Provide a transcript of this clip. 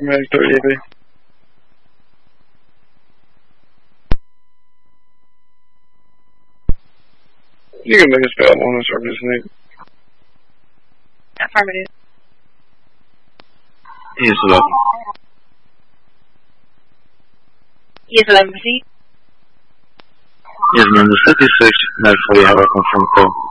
Medic 38B. You can make us available on the service, Nick. Affirmative. Yes, 11. Yes, 11, proceed. Yes, ma'am. The 56 Med 40 have a confirmed call.